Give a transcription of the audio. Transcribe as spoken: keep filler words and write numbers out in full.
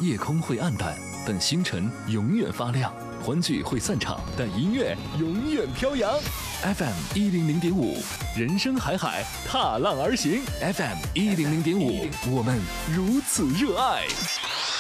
夜空会暗淡，但星辰永远发亮；欢聚会散场，但音乐永远飘扬。F M 一零零点五，人生海海，踏浪而行。F M 一零零点五，我们如此热爱。